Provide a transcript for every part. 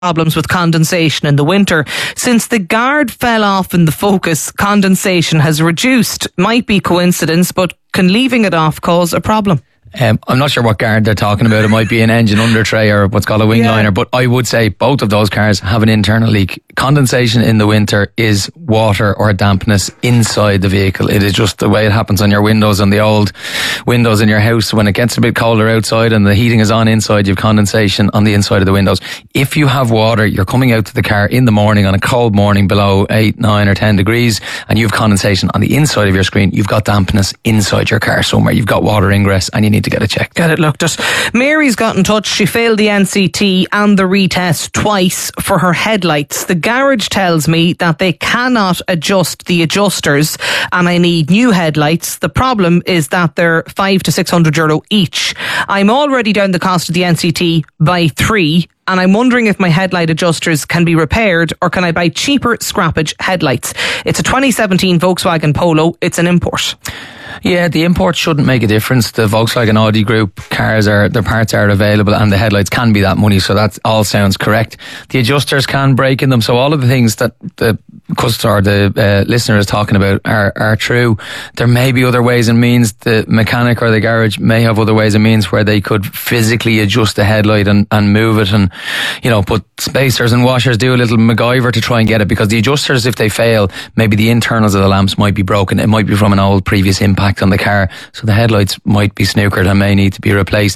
problems with condensation in the winter. Since the guard fell off in the Focus, condensation has reduced. Might be coincidence, but can leaving it off cause a problem? I'm not sure what guard they're talking about. It might be an engine under tray or what's called a wing liner, but I would say both of those cars have an internal leak. Condensation in the winter is water or dampness inside the vehicle. It is just the way it happens on your windows, on the old windows in your house. When it gets a bit colder outside and the heating is on inside, you have condensation on the inside of the windows. If you have water, you're coming out to the car in the morning on a cold morning below 8, 9 or 10 degrees and you have condensation on the inside of your screen, you've got dampness inside your car somewhere. You've got water ingress and you need to get it checked. Get it looked at. Mary's got in touch. She failed the NCT and the retest twice for her headlights. The garage tells me that they cannot adjust the adjusters and I need new headlights. The problem is that they're €500 to €600 each. I'm already down the cost of the NCT by 3 and I'm wondering if my headlight adjusters can be repaired or can I buy cheaper scrappage headlights. It's a 2017 Volkswagen Polo. It's an import. Yeah, the import shouldn't make a difference. The Volkswagen Audi Group cars their parts are available and the headlights can be that money, so that all sounds correct. The adjusters can break in them, so all of the things that the customer or the listener is talking about are true. There may be other ways and means. The mechanic or the garage may have other ways and means where they could physically adjust the headlight and move it and, put spacers and washers, do a little MacGyver to try and get it, because the adjusters, if they fail, maybe the internals of the lamps might be broken. It might be from an old previous impact on the car, so the headlights might be snookered and may need to be replaced.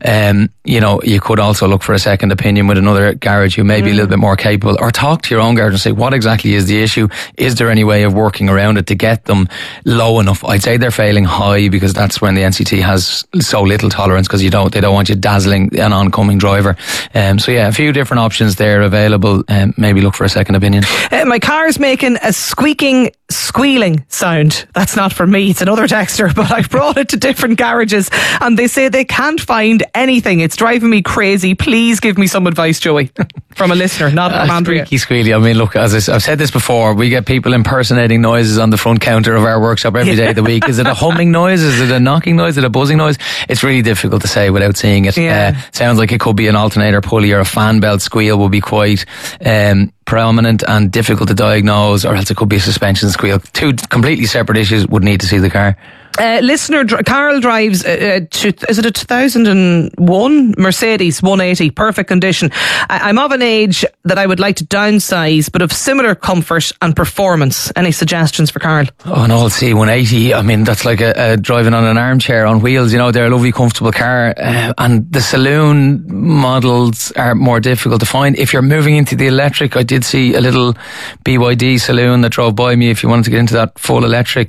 You could also look for a second opinion with another garage who may be a little bit more capable, or talk to your own garage and say, what exactly is the issue? Is there any way of working around it to get them low enough? I'd say they're failing high, because that's when the NCT has so little tolerance, because they don't want you dazzling an oncoming driver. A few different options there available. Maybe look for a second opinion. My car's making a squealing sound. That's not for me, it's another texter, but I've brought it to different garages and they say they can't find anything. It's driving me crazy. Please give me some advice, Joey. From a listener, not from Andrea. Squealy. I mean, look, as I've said this before, we get people impersonating noises on the front counter of our workshop every day of the week. Is it a humming noise? Is it a knocking noise? Is it a buzzing noise? It's really difficult to say without seeing it. Sounds like it could be an alternator pulley or a fan belt squeal will be quite prominent and difficult to diagnose, or else it could be a suspension squeal. Two completely separate issues. Would need to see the car. Listener Carl drives is it a 2001 Mercedes 180, perfect condition. I'm of an age that I would like to downsize, but of similar comfort and performance. Any suggestions for Carl? Oh, an old C180. I mean, that's like a driving on an armchair on wheels. They're a lovely, comfortable car, and the saloon models are more difficult to find. If you're moving into the electric, I did see a little BYD saloon that drove by me. If you wanted to get into that full electric,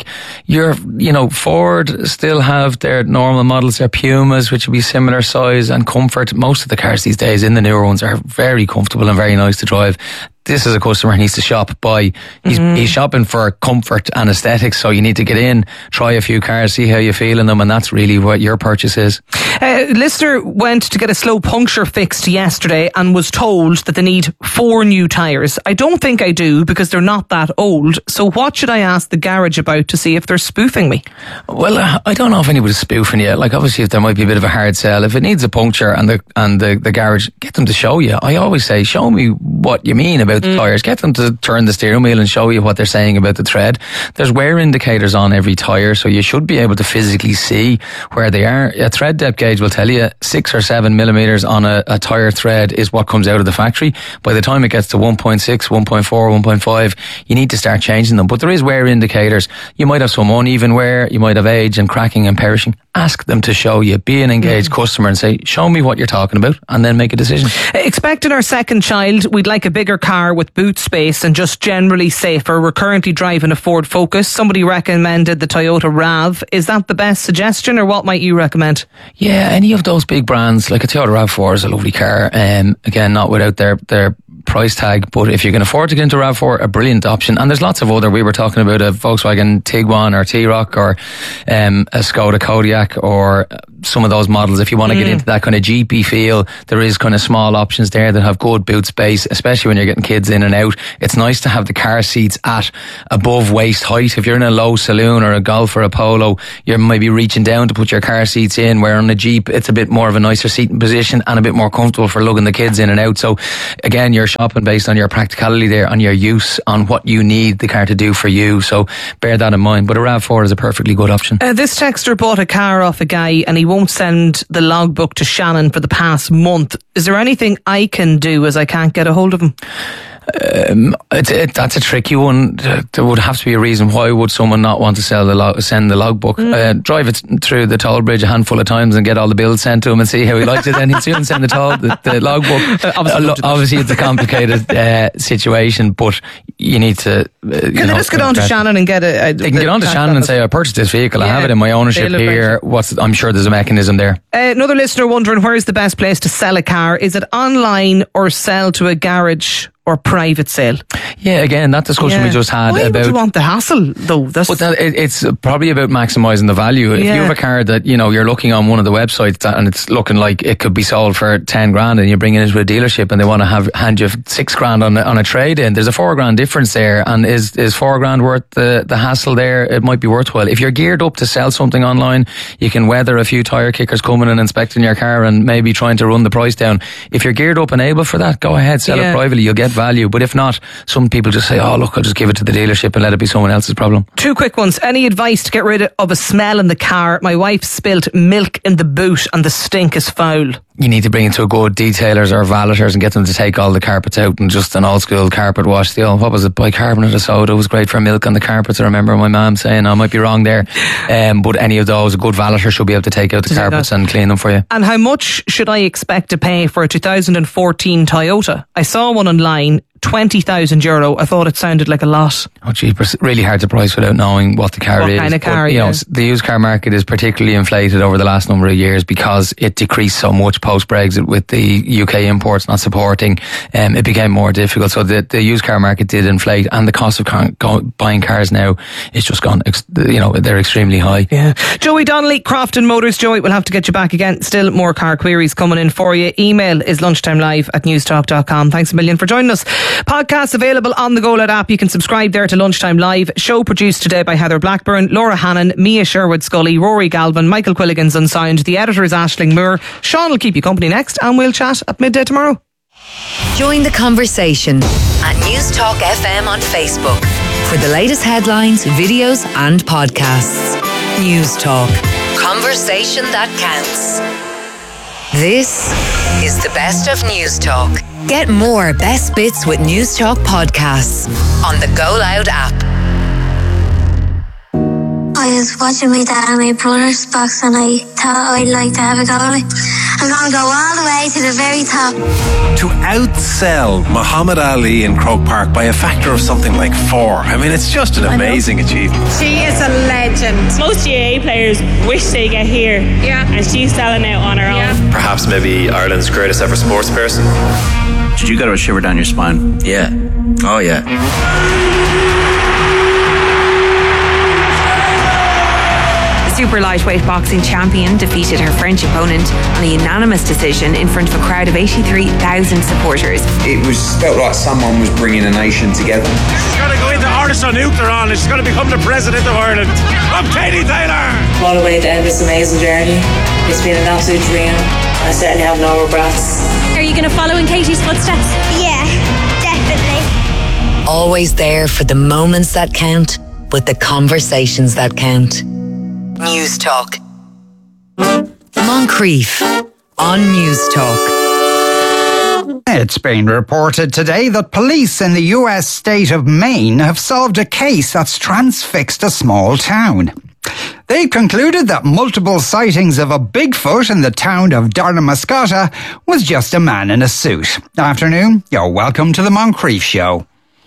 Ford still have their normal models, their Pumas, which will be similar size and comfort. Most of the cars these days in the newer ones are very comfortable and very nice to drive. This is a customer who needs to shop by. He's shopping for comfort and aesthetics, so you need to get in, try a few cars, see how you feel in them, and that's really what your purchase is. Listener went to get a slow puncture fixed yesterday and was told that they need 4 new tyres. I don't think I do, because they're not that old. So what should I ask the garage about to see if they're spoofing me? Well, I don't know if anybody's spoofing you. Like, obviously, if there might be a bit of a hard sell, if it needs a puncture and the garage, get them to show you. I always say, show me what you mean about the tyres. Get them to turn the steering wheel and show you what they're saying about the tread. There's wear indicators on every tyre, so you should be able to physically see where they are. A tread depth gauge will tell you 6 or 7 millimetres on a tyre thread is what comes out of the factory. By the time it gets to 1.6, 1.4, 1.5, you need to start changing them. But there is wear indicators. You might have some uneven wear, you might have age and cracking and perishing. Ask them to show you. Be an engaged customer and say, show me what you're talking about, and then make a decision. Expecting our second child, we'd like a bigger car with boot space and just generally safer. We're currently driving a Ford Focus. Somebody recommended the Toyota RAV. Is that the best suggestion, or what might you recommend? Yeah, any of those big brands, like a Toyota RAV4 is a lovely car. Again, not without their price tag, but if you can afford to get into RAV4, a brilliant option. And there's lots of other, we were talking about a Volkswagen Tiguan or T-Roc or a Skoda Kodiaq or some of those models. If you want to get into that kind of Jeepy feel, there is kind of small options there that have good boot space, especially when you're getting kids in and out. It's nice to have the car seats at above waist height. If you're in a low saloon or a Golf or a Polo, you're maybe reaching down to put your car seats in, where on a Jeep it's a bit more of a nicer seating position and a bit more comfortable for lugging the kids in and out. So again, you're shopping based on your practicality there, on your use, on what you need the car to do for you. So bear that in mind. But a RAV4 is a perfectly good option. This texter bought a car off a guy and he won't send the logbook to Shannon for the past month. Is there anything I can do as I can't get a hold of him? That's a tricky one. There would have to be a reason. Why would someone not want to send the logbook? Drive it through the toll bridge a handful of times and get all the bills sent to him and see how he likes it. Then he'd soon send the logbook. Obviously, it's a complicated situation, but you need to. Can they just get on to Shannon and get a? They can get on to Shannon and say, "I purchased this vehicle. I have it in my ownership here." I'm sure there's a mechanism there. Another listener wondering, where is the best place to sell a car? Is it online or sell to a garage or private sale? Yeah, again, that discussion we just had. Why about. Would you want the hassle though? It's probably about maximising the value. If you have a car that you're looking on one of the websites and it's looking like it could be sold for 10 grand, and you're bringing it into a dealership and they want to hand you 6 grand on a trade in, there's a 4 grand difference there. And is 4 grand worth the hassle there? It might be worthwhile. If you're geared up to sell something online, you can weather a few tyre kickers coming and inspecting your car and maybe trying to run the price down. If you're geared up and able for that, go ahead, sell it privately. You'll get value. But if not, some people just say, oh look, I'll just give it to the dealership and let it be someone else's problem. 2 quick ones. Any advice to get rid of a smell in the car? My wife spilt milk in the boot and the stink is foul. You need to bring it to a good detailers or valeters and get them to take all the carpets out and just an old school carpet wash. The old, what was it, bicarbonate of soda was great for milk on the carpets. I remember my mum saying, I might be wrong there, but any of those, a good valeter should be able to take out the carpets and clean them for you. And how much should I expect to pay for a 2014 Toyota? I saw one online, €20,000. I thought it sounded like a lot. Oh, jeepers. Really hard to price without knowing what the car is. What kind of car, the used car market is particularly inflated over the last number of years because it decreased so much post-Brexit with the UK imports not supporting. It became more difficult. So the used car market did inflate, and the cost of buying cars now is just gone, they're extremely high. Yeah. Joey Donnelly, Crofton Motors. Joey, we'll have to get you back again. Still more car queries coming in for you. Email is lunchtimelive@newstalk.com. Thanks a million for joining us. Podcasts available on the Go Loud app. You can subscribe there to Lunchtime Live. Show produced today by Heather Blackburn, Laura Hannon, Mia Sherwood-Scully, Rory Galvin, Michael Quilligans on sound. The editor is Aisling Moore. Sean will keep you company next, and we'll chat at midday tomorrow. Join the conversation at News Talk FM on Facebook for the latest headlines, videos and podcasts. News Talk. Conversation that counts. This is the best of News Talk. Get more best bits with News Talk podcasts on the Go Loud app. I was watching my dad and my brother's box and I thought I'd like to have a go. I'm going to go all the way to the very top. To outsell Muhammad Ali in Croke Park by a factor of something like 4. I mean, it's just an amazing achievement. She is a legend. Most GAA players wish they get here. Yeah. And she's selling out on her own. Perhaps maybe Ireland's greatest ever sports person. Did you get a shiver down your spine? Yeah. Oh, yeah. Super lightweight boxing champion defeated her French opponent on a unanimous decision in front of a crowd of 83,000 supporters. It felt like someone was bringing a nation together. She's going to go into Artisan Uachtaráin and she's going to become the President of Ireland. I'm Katie Taylor. All the way to end this amazing journey. It's been an absolute dream. I certainly have no regrets. Are you going to follow in Katie's footsteps? Yeah, definitely. Always there for the moments that count, with the conversations that count. News Talk. Moncrief on News Talk. It's been reported today that police in the US state of Maine have solved a case that's transfixed a small town. They concluded that multiple sightings of a Bigfoot in the town of Darnamuscata was just a man in a suit. Afternoon, you're welcome to the Moncrief Show.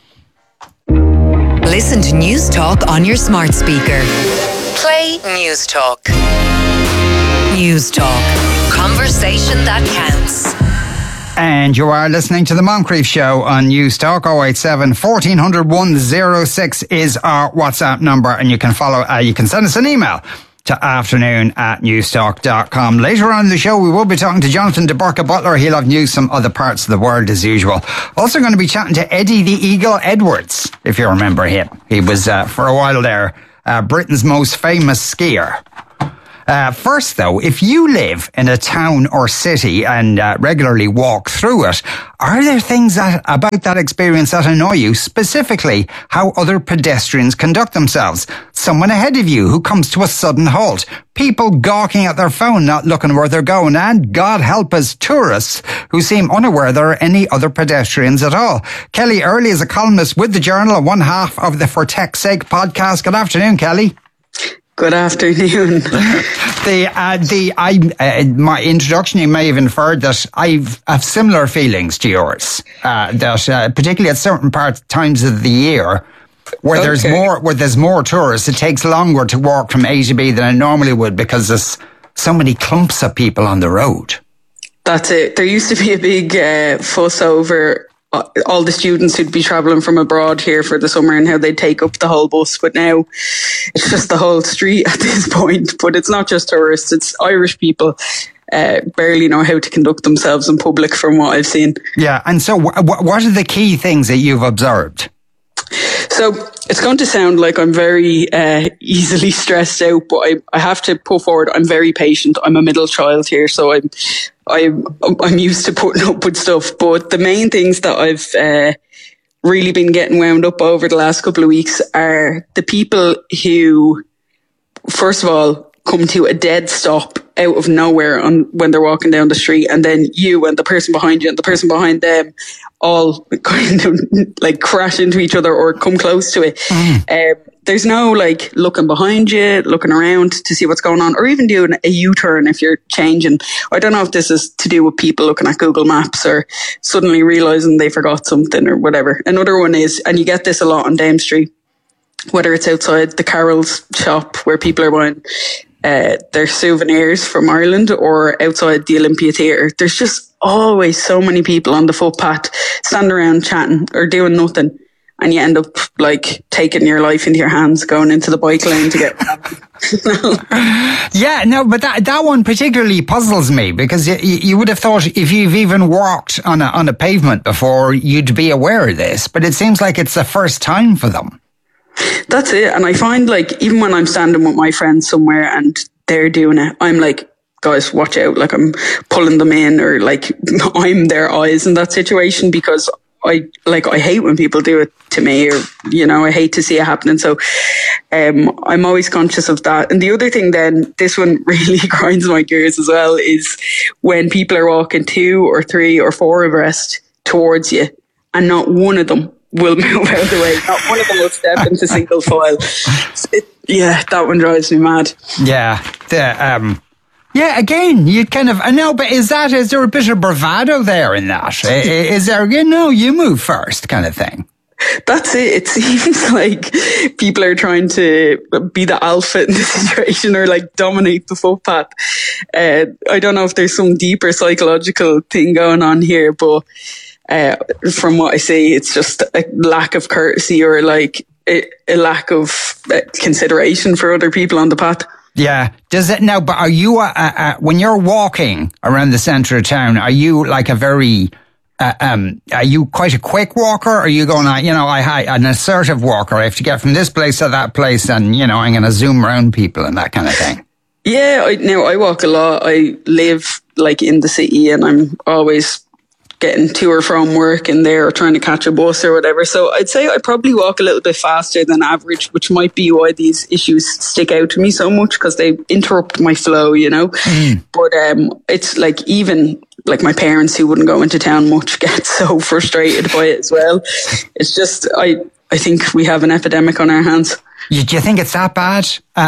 Listen to News Talk on your smart speaker. Play News Talk. News Talk. Conversation that counts. And you are listening to the Moncrief Show on News Talk. 087 1400 106 is our WhatsApp number, and you can you can send us an email to afternoon@newstalk.com. Later on in the show, we will be talking to Jonathan de Burca Butler. He'll have news from other parts of the world as usual. Also going to be chatting to Eddie the Eagle Edwards, if you remember him. He was, for a while there, Britain's most famous skier. First, though, if you live in a town or city and regularly walk through it, are there things about that experience that annoy you? Specifically, how other pedestrians conduct themselves. Someone ahead of you who comes to a sudden halt. People gawking at their phone, not looking where they're going. And God help us, tourists who seem unaware there are any other pedestrians at all. Kelly Early is a columnist with the Journal and one half of the For Tech's Sake podcast. Good afternoon, Kelly. Good afternoon. My introduction, you may have inferred that I have similar feelings to yours. That particularly at certain times of the year, where there's more tourists, it takes longer to walk from A to B than it normally would because there's so many clumps of people on the road. That's it. There used to be a big fuss over all the students who'd be travelling from abroad here for the summer and how they'd take up the whole bus. But now it's just the whole street at this point. But it's not just tourists, it's Irish people barely know how to conduct themselves in public from what I've seen. Yeah, and so what are the key things that you've observed? So it's going to sound like I'm very easily stressed out, but I have to put forward I'm very patient. I'm a middle child here, so I'm used to putting up with stuff. But the main things that I've really been getting wound up over the last couple of weeks are the people who, first of all, come to a dead stop out of nowhere when they're walking down the street, and then you and the person behind you and the person behind them all kind of like crash into each other or come close to it. There's no like looking behind you, looking around to see what's going on, or even doing a U-turn if you're changing. I don't know if this is to do with people looking at Google Maps or suddenly realising they forgot something or whatever. Another one is, and you get this a lot on Dame Street, whether it's outside the Carol's shop where people are buying their souvenirs from Ireland or outside the Olympia Theatre. There's just always so many people on the footpath standing around chatting or doing nothing, and you end up like taking your life into your hands, going into the bike lane to get Yeah, no, but that one particularly puzzles me because you would have thought if you've even walked on a pavement before, you'd be aware of this, but it seems like it's the first time for them. That's it. And I find like, even when I'm standing with my friends somewhere and they're doing it, I'm like, guys, watch out. Like I'm pulling them in, or like I'm their eyes in that situation, because I hate when people do it to me, or, you know, I hate to see it happening. So, I'm always conscious of that. And the other thing then, this one really grinds my gears as well, is when people are walking 2 or 3 or 4 abreast towards you and not one of them will move out of the way. Not one of them will step into single file. That one drives me mad. Yeah. Yeah, again, you kind of, I know, but is there a bit of bravado there in that? Is there, you move first kind of thing? That's it. It seems like people are trying to be the alpha in the situation or like dominate the footpath. I don't know if there's some deeper psychological thing going on here, but from what I see, it's just a lack of courtesy or like a lack of consideration for other people on the path. Yeah. Does it now? But are you when you're walking around the centre of town? Are you like a very are you quite a quick walker? Or are you going, an assertive walker? I have to get from this place to that place, and I'm going to zoom around people and that kind of thing. Yeah. I walk a lot. I live like in the city, and I'm always getting to or from work in there or trying to catch a bus or whatever. So I'd say I probably walk a little bit faster than average, which might be why these issues stick out to me so much, because they interrupt my flow, But it's like, even like my parents who wouldn't go into town much get so frustrated by it as well. It's just, I think we have an epidemic on our hands. Do you think it's that bad?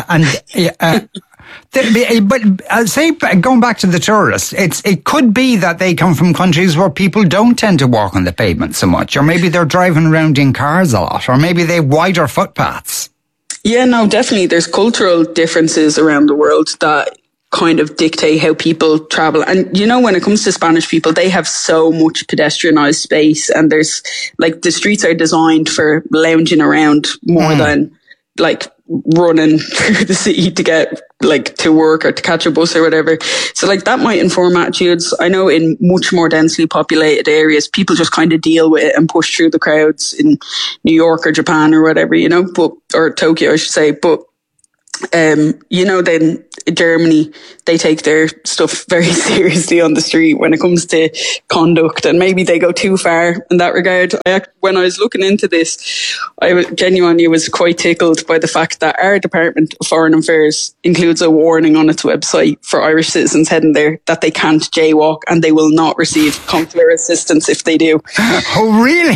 But I'll say, going back to the tourists, it could be that they come from countries where people don't tend to walk on the pavement so much, or maybe they're driving around in cars a lot, or maybe they have wider footpaths. Yeah, no, definitely. There's cultural differences around the world that kind of dictate how people travel. And you know, when it comes to Spanish people, they have so much pedestrianised space, and there's like the streets are designed for lounging around more than like running through the city to get like to work or to catch a bus or whatever. So like that might inform attitudes. I know in much more densely populated areas, people just kind of deal with it and push through the crowds in New York or Japan or whatever, you know, or Tokyo, I should say. But you know, then Germany, they take their stuff very seriously on the street when it comes to conduct, and maybe they go too far in that regard. When I was looking into this, I genuinely was quite tickled by the fact that our Department of Foreign Affairs includes a warning on its website for Irish citizens heading there that they can't jaywalk and they will not receive consular assistance if they do. Oh, really?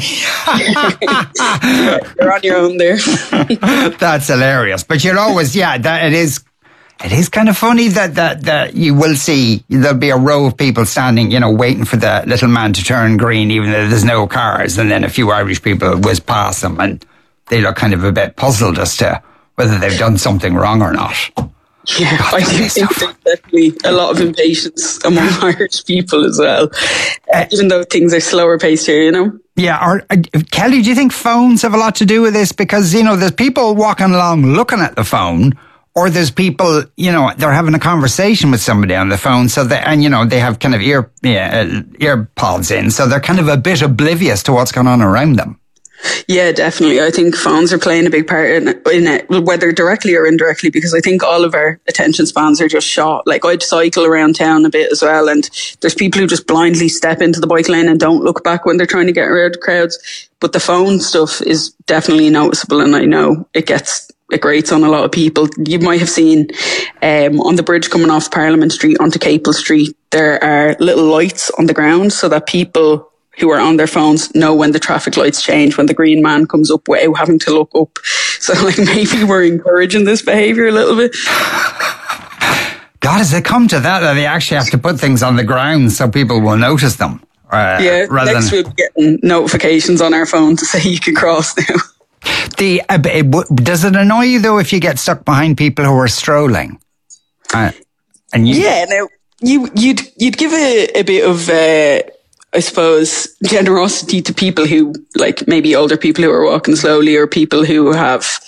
You're on your own there. That's hilarious. But you'll always, that it is kind of funny that you will see there'll be a row of people standing, you know, waiting for the little man to turn green, even though there's no cars, and then a few Irish people whiz past them, and they look kind of a bit puzzled as to whether they've done something wrong or not. Yeah, I think there's definitely a lot of impatience among Irish people as well, even though things are slower paced here, you know. Yeah, Kelly, do you think phones have a lot to do with this? Because, you know, there's people walking along looking at the phone, or there's people, you know, they're having a conversation with somebody on the phone, so they have kind of earpods in, so they're kind of a bit oblivious to what's going on around them. Yeah, definitely. I think phones are playing a big part in it, whether directly or indirectly, because I think all of our attention spans are just shot. Like, I'd cycle around town a bit as well, and there's people who just blindly step into the bike lane and don't look back when they're trying to get around crowds. But the phone stuff is definitely noticeable, and I know it grates on a lot of people. You might have seen on the bridge coming off Parliament Street onto Capel Street, there are little lights on the ground so that people who are on their phones know when the traffic lights change, when the green man comes up without having to look up. So like maybe we're encouraging this behaviour a little bit. God, has it come to that they actually have to put things on the ground so people will notice them? Next we'll be getting notifications on our phone to say you can cross now. Does it annoy you though if you get stuck behind people who are strolling? Now you'd give a bit of I suppose generosity to people who, like, maybe older people who are walking slowly, or people who have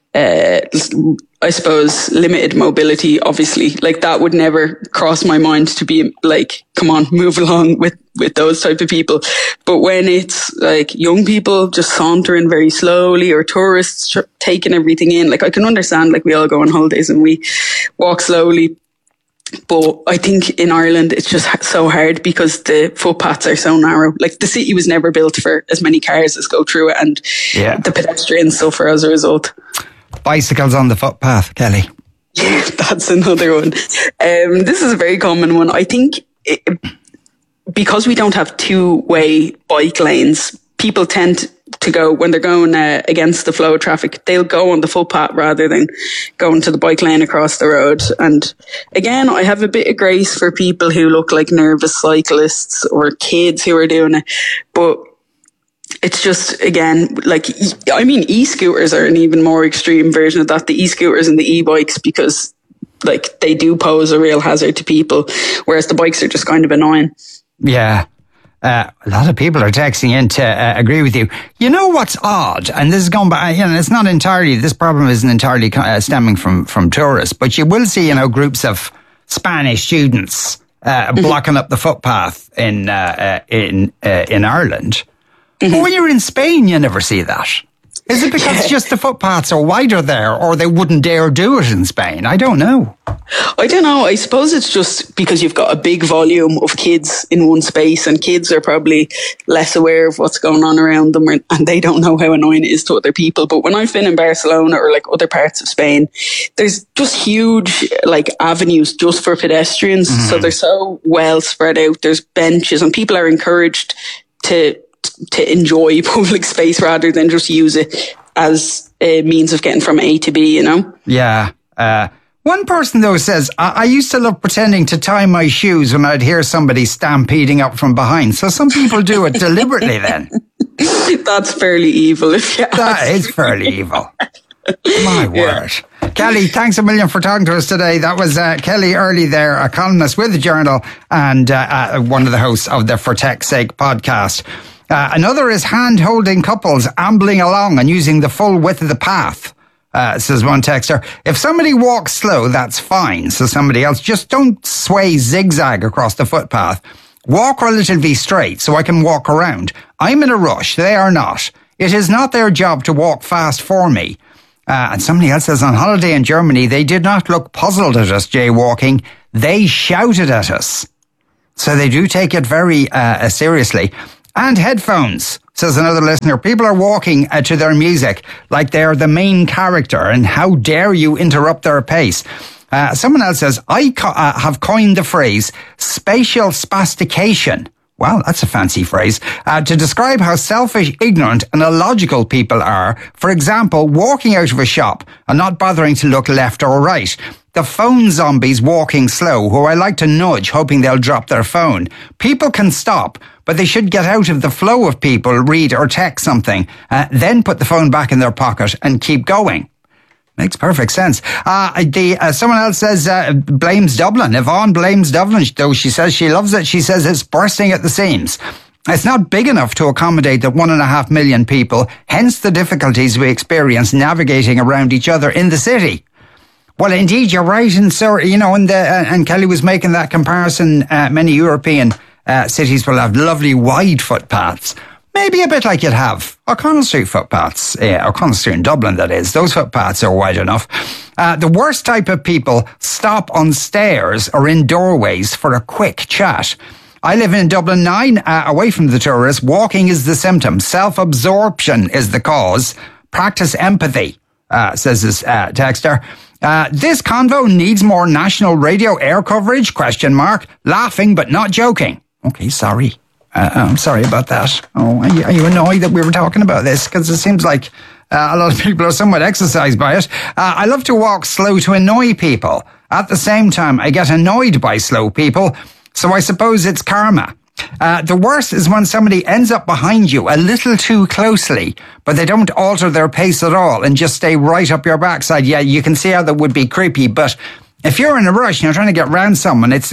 I suppose limited mobility. Obviously, like, that would never cross my mind to be like, come on, move along with those type of people. But when it's like young people just sauntering very slowly, or tourists taking everything in, like, I can understand, like, we all go on holidays and we walk slowly. But I think in Ireland, it's just so hard because the footpaths are so narrow. Like, the city was never built for as many cars as go through it, and the pedestrians suffer as a result. Bicycles on the footpath, Kelly. Yeah, that's another one. This is a very common one. I think because we don't have two-way bike lanes, people tend to go, when they're going against the flow of traffic, they'll go on the footpath rather than going to the bike lane across the road. And again, I have a bit of grace for people who look like nervous cyclists or kids who are doing it. But it's just, again, like, I mean, e-scooters are an even more extreme version of that. The e-scooters and the e-bikes, because, like, they do pose a real hazard to people, whereas the bikes are just kind of annoying. Yeah. A lot of people are texting in to agree with you. You know what's odd, and this is going back, you know, it's not entirely, this problem isn't entirely stemming from tourists, but you will see, you know, groups of Spanish students blocking up the footpath in Ireland. But when you're in Spain, you never see that. Is it because just the footpaths are wider there, or they wouldn't dare do it in Spain? I don't know. I suppose it's just because you've got a big volume of kids in one space, and kids are probably less aware of what's going on around them, and they don't know how annoying it is to other people. But when I've been in Barcelona or like other parts of Spain, there's just huge like avenues just for pedestrians. Mm-hmm. So they're so well spread out. There's benches, and people are encouraged to enjoy public space rather than just use it as a means of getting from A to B, you know? Yeah. One person, though, says, I used to love pretending to tie my shoes when I'd hear somebody stampeding up from behind. So some people do it deliberately then. That's fairly evil, if you ask. That is fairly evil. My word. Kelly, thanks a million for talking to us today. That was Kelly Early there, a columnist with the Journal and one of the hosts of the For Tech's Sake podcast. Another is hand-holding couples ambling along and using the full width of the path. Says one texter. If somebody walks slow, that's fine, says somebody else. Just don't sway zigzag across the footpath. Walk relatively straight so I can walk around. I'm in a rush. They are not. It is not their job to walk fast for me. And somebody else says, on holiday in Germany, they did not look puzzled at us jaywalking. They shouted at us. So they do take it very seriously. And headphones, says another listener. People are walking to their music like they're the main character, and how dare you interrupt their pace. Someone else says, I have coined the phrase spatial spastication. Wow, that's a fancy phrase. To describe how selfish, ignorant and illogical people are. For example, walking out of a shop and not bothering to look left or right. The phone zombies walking slow, who I like to nudge, hoping they'll drop their phone. People can stop, but they should get out of the flow of people, read or text something, then put the phone back in their pocket and keep going. Makes perfect sense. Someone else says, blames Dublin. Yvonne blames Dublin, though she says she loves it. She says it's bursting at the seams. It's not big enough to accommodate the 1.5 million people, hence the difficulties we experience navigating around each other in the city. Well, indeed, you're right. And so, and Kelly was making that comparison. Many European cities will have lovely wide footpaths. Maybe a bit like you'd have O'Connell Street footpaths, O'Connell Street in Dublin, that is. Those footpaths are wide enough. The worst type of people stop on stairs or in doorways for a quick chat. I live in Dublin 9, away from the tourists. Walking is the symptom. Self-absorption is the cause. Practice empathy, says this texter. This convo needs more national radio air coverage, ? Laughing but not joking. Okay, sorry. I'm sorry about that. Oh, are you annoyed that we were talking about this? Because it seems like a lot of people are somewhat exercised by it. I love to walk slow to annoy people. At the same time, I get annoyed by slow people, so I suppose it's karma. The worst is when somebody ends up behind you a little too closely, but they don't alter their pace at all and just stay right up your backside. Yeah, you can see how that would be creepy, but if you're in a rush and you're trying to get round someone, it's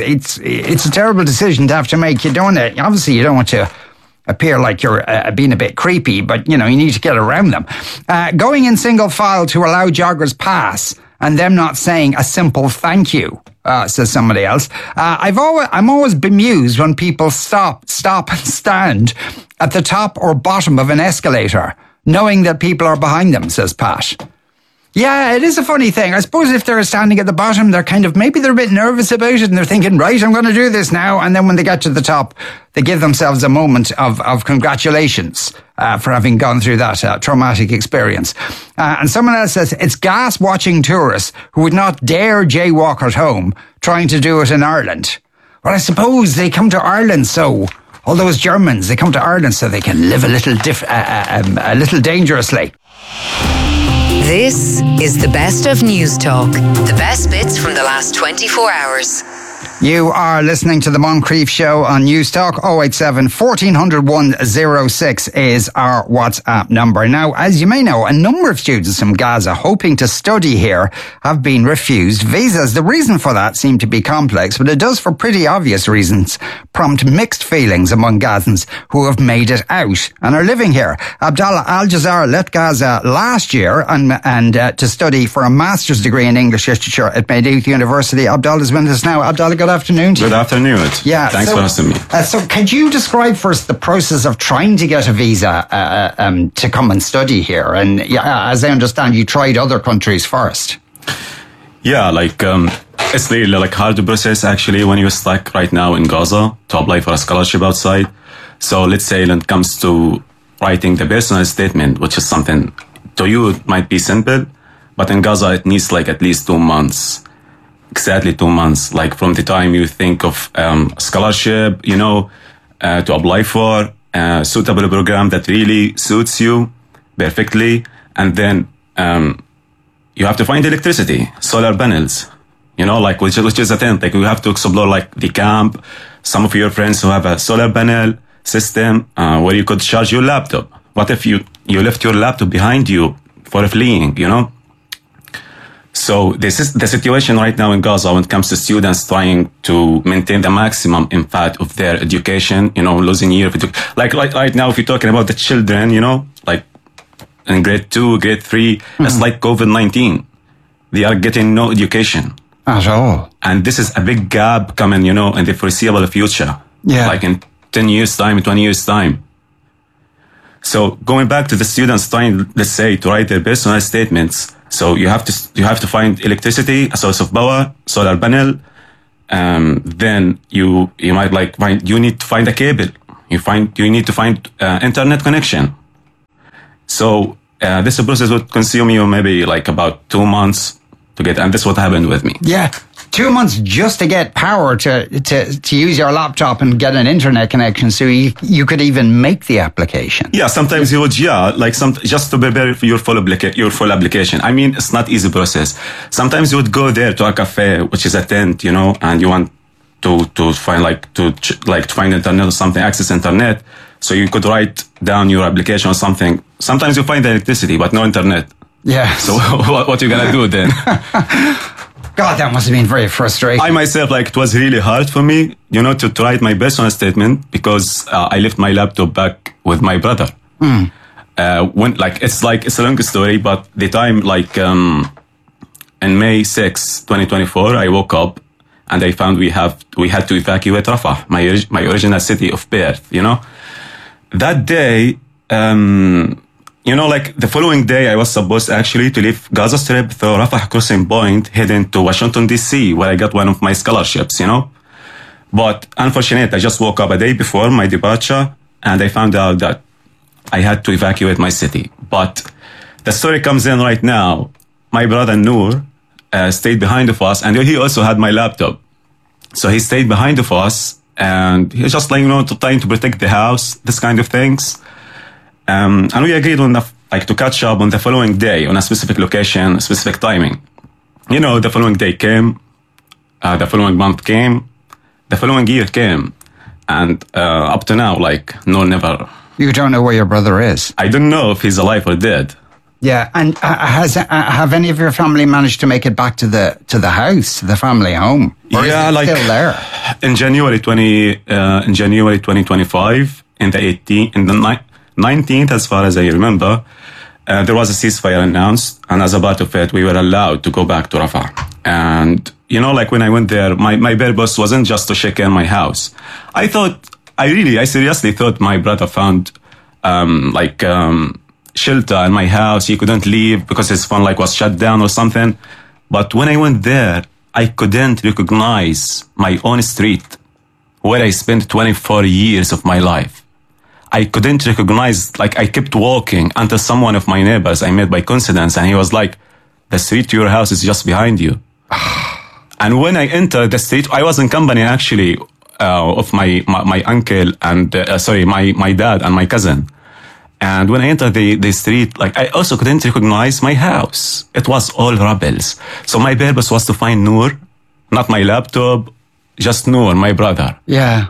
a terrible decision to have to make. You don't, obviously you don't want to appear like you're being a bit creepy, but you need to get around them. Going in single file to allow joggers pass and them not saying a simple thank you, says somebody else. I'm always bemused when people stop and stand at the top or bottom of an escalator, knowing that people are behind them, says Pat. Yeah, it is a funny thing. I suppose if they're standing at the bottom, maybe they're a bit nervous about it and they're thinking, right, I'm going to do this now. And then when they get to the top, they give themselves a moment of congratulations for having gone through that traumatic experience. And someone else says, it's gas watching tourists who would not dare jaywalk at home trying to do it in Ireland. Well, I suppose they come to Ireland so... All those Germans, they come to Ireland so they can live a little dangerously. This is the best of News Talk. The best bits from the last 24 hours. You are listening to the Moncrief Show on News Talk. 087 1400 106 is our WhatsApp number. Now, as you may know, a number of students from Gaza hoping to study here have been refused visas. The reason for that seemed to be complex, but it does, for pretty obvious reasons, prompt mixed feelings among Gazans who have made it out and are living here. Abdallah Al-Jazar left Gaza last year and to study for a master's degree in English literature at Maynooth University. Abdallah is with us now. Abdallah, good afternoon to you. Good afternoon. Yeah, thanks for hosting me. So could you describe first the process of trying to get a visa to come and study here? And as I understand, you tried other countries first. Yeah, it's really hard to process actually when you're stuck right now in Gaza to apply for a scholarship outside. So let's say when it comes to writing the personal statement, which is something to you it might be simple, but in Gaza it needs at least 2 months. Exactly 2 months, from the time you think of scholarship, to apply for a suitable program that really suits you perfectly. And then you have to find electricity, solar panels, which is a thing. You have to explore the camp, some of your friends who have a solar panel system where you could charge your laptop. What if you left your laptop behind you for fleeing, So this is the situation right now in Gaza when it comes to students trying to maintain the maximum impact of their education, losing year of education. Like right now, if you're talking about the children, like in grade 2, grade 3, it's like COVID-19. They are getting no education. At all. And this is a big gap coming, in the foreseeable future. Yeah. Like in 10 years' time, 20 years' time. So going back to the students trying, let's say, to write their personal statements. So you have to find electricity, a source of power, solar panel. Then you might you need to find a cable. You need to find internet connection. So this process would consume you maybe like about 2 months to get, and this is what happened with me. Yeah. 2 months just to get power to use your laptop and get an internet connection, so you could even make the application. Yeah, sometimes you would, just to prepare for your full application. I mean, it's not easy process. Sometimes you would go there to a cafe, which is a tent, and you want to find to find internet or something, access internet, so you could write down your application or something. Sometimes you find the electricity, but no internet. Yeah. So what you gonna do then? God, that must have been very frustrating. I myself, it was really hard for me, to write my personal statement because I left my laptop back with my brother. It's a long story, but the time, in May 6, 2024, I woke up and I found we had to evacuate Rafah, my original city of birth, That day, the following day, I was supposed actually to leave Gaza Strip through Rafah crossing point, heading to Washington, D.C., where I got one of my scholarships, But unfortunately, I just woke up a day before my departure, and I found out that I had to evacuate my city. But the story comes in right now. My brother Noor stayed behind of us, and he also had my laptop. So he stayed behind of us, and he was just trying to protect the house, this kind of things. And we agreed on to catch up on the following day on a specific location, specific timing. The following day came, the following month came, the following year came, and up to now, no, never. You don't know where your brother is? I don't know if he's alive or dead. Yeah, and have any of your family managed to make it back to the house, the family home? Or is it still there? In January 2025, in the 19th, as far as I remember, there was a ceasefire announced, and as a part of it, we were allowed to go back to Rafah. And, when I went there, my purpose wasn't just to check in my house. I seriously thought my brother found, shelter in my house. He couldn't leave because his phone, was shut down or something. But when I went there, I couldn't recognize my own street where I spent 24 years of my life. I couldn't recognize, I kept walking until someone of my neighbors I met by coincidence, and he was like, the street to your house is just behind you. And when I entered the street, I was in company actually of my uncle and, my dad and my cousin. And when I entered the street, I also couldn't recognize my house. It was all rubbles. So my purpose was to find Noor, not my laptop, just Noor, my brother. Yeah.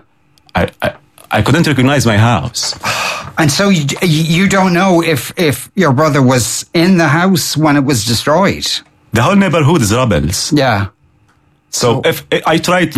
I couldn't recognize my house. And so you don't know if your brother was in the house when it was destroyed? The whole neighborhood is rubbles. Yeah. So if I tried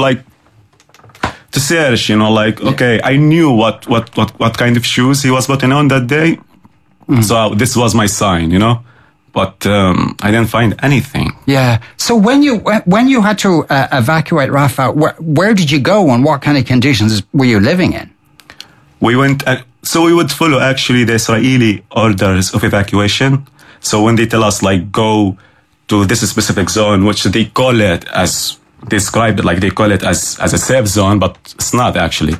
to search, okay, I knew what kind of shoes he was putting on that day. So this was my sign, But I didn't find anything. Yeah. So when you had to evacuate Rafah, where did you go and what kind of conditions were you living in? We went, so we would follow actually the Israeli orders of evacuation. So when they tell us go to this specific zone, which they call it as, describe it they call it as a safe zone, but it's not actually.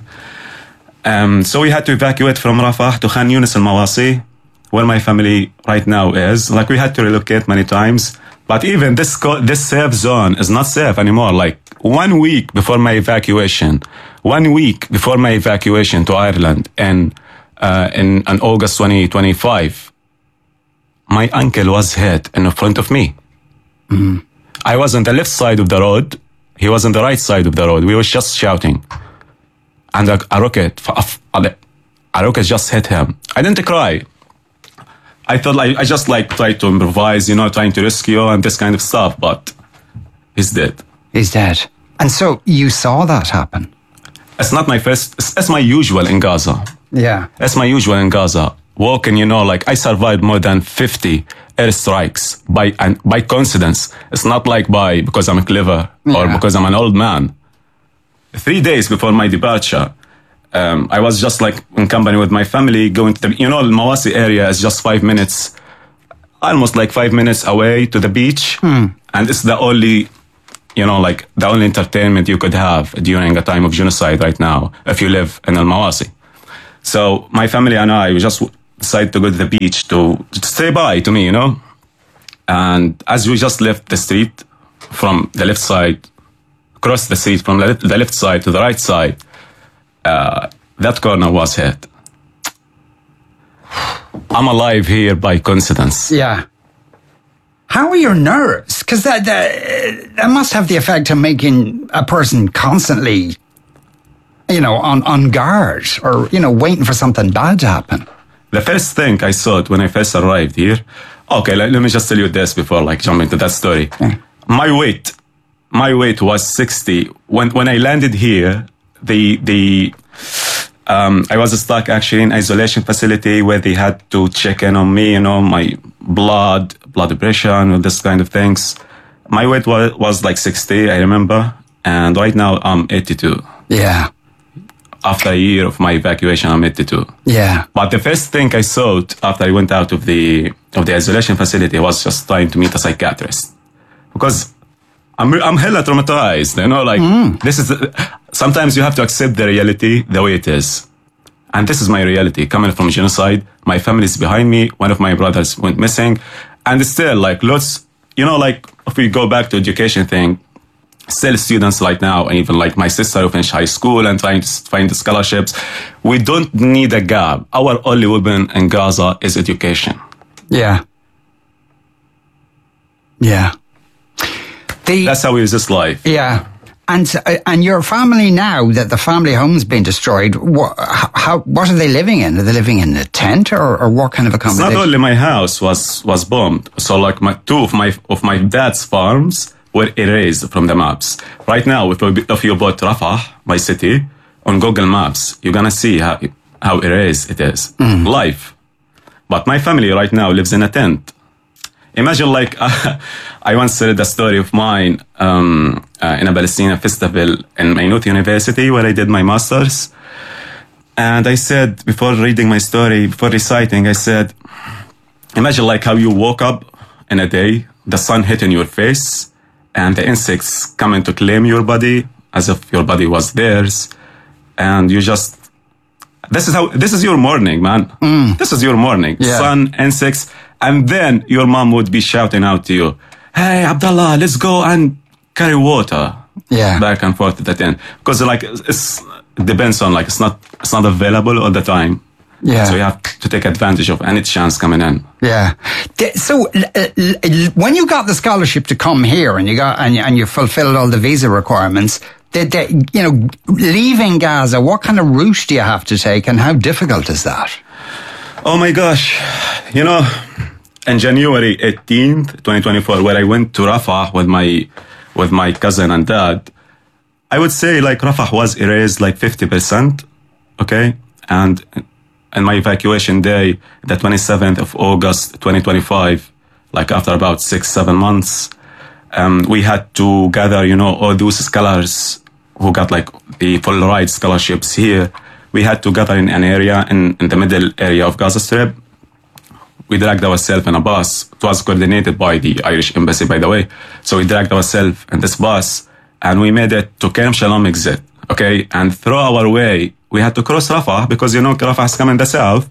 So we had to evacuate from Rafah to Khan Yunis al-Mawasi, where my family right now is. We had to relocate many times. But even this safe zone is not safe anymore. 1 week before my evacuation, 1 week before my evacuation to Ireland in August 2025, my uncle was hit in front of me. Mm. I was on the left side of the road. He was on the right side of the road. We were just shouting. And a rocket just hit him. I didn't cry. I thought I just like tried to improvise, trying to rescue and this kind of stuff, but he's dead. He's dead. And so you saw that happen? It's not my first, it's my usual in Gaza. Yeah. It's my usual in Gaza. Walking, I survived more than 50 airstrikes by coincidence. It's not like because I'm clever or because I'm an old man. 3 days before my departure, I was just like in company with my family going to the Mawasi area is just 5 minutes, almost like 5 minutes away to the beach. And it's the only, the only entertainment you could have during a time of genocide right now if you live in Al-Mawasi. So my family and I, we just decided to go to the beach to say bye to me, And as we just left the street from the left side, crossed the street from the left side to the right side, that corner was hit. I'm alive here by coincidence. Yeah. How are your nerves? Because that must have the effect of making a person constantly, on guard or, waiting for something bad to happen. The first thing I thought when I first arrived here, okay, let me just tell you this before jumping into that story. My weight was 60. When I landed here, I was stuck actually in isolation facility where they had to check in on me, my blood pressure and all this kind of things. My weight was like 60, I remember. And right now I'm 82. Yeah. After a year of my evacuation, I'm 82. Yeah. But the first thing I thought after I went out of the isolation facility was just trying to meet a psychiatrist. Because I'm hella traumatized, this is, sometimes you have to accept the reality the way it is. And this is my reality, coming from genocide. My family is behind me. One of my brothers went missing. And still, lots, if we go back to education thing, still students right now, even my sister who finished high school and trying to find the scholarships, we don't need a gap. Our only weapon in Gaza is education. Yeah. Yeah. That's how we resist life. Yeah. And your family now that the family home's been destroyed, what are they living in? Are they living in a tent or what kind of accommodation? It's not only my house was bombed. So two of my dad's farms were erased from the maps. Right now, if you put Rafah, my city, on Google Maps, you're gonna see how erased it is. Life. But my family right now lives in a tent. Imagine I once read a story of mine in a Palestinian festival in Maynooth University where I did my master's. And I said, before reading my story, before reciting, I said, imagine how you woke up in a day, the sun hitting your face, and the insects coming to claim your body as if your body was theirs. And you just, this is your morning, man. This is your morning. Yeah. Sun, insects. And then your mom would be shouting out to you, hey, Abdullah, let's go and carry water. Yeah. Back and forth to the tent. Because it depends on it's not available all the time. Yeah. So you have to take advantage of any chance coming in. Yeah. So when you got the scholarship to come here and you fulfilled all the visa requirements, leaving Gaza, what kind of route do you have to take and how difficult is that? Oh my gosh. In January 18th, 2024, where I went to Rafah with my cousin and dad, I would say Rafah was erased 50%. Okay. And in my evacuation day, the 27th of August, 2025, after about 6-7 months, we had to gather, all those scholars who got the full ride scholarships here. We had to gather in an area in the middle area of Gaza Strip. We dragged ourselves in a bus. It was coordinated by the Irish Embassy, by the way. So we dragged ourselves in this bus and we made it to Kerem Shalom exit. Okay. And through our way, we had to cross Rafah because, Rafah is coming in the south.